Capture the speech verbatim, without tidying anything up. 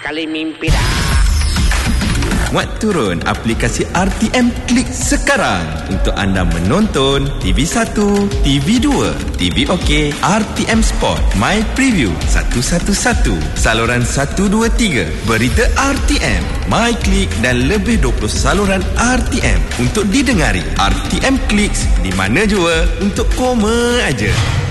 sekali mimpi dah. Muat turun aplikasi R T M Klik sekarang untuk anda menonton T V satu, T V dua, T V OK, R T M Sport, My Preview satu satu satu, saluran satu dua tiga, berita R T M, My Klik dan lebih dua puluh saluran R T M untuk didengari. R T M Klik di mana jua untuk koma aja.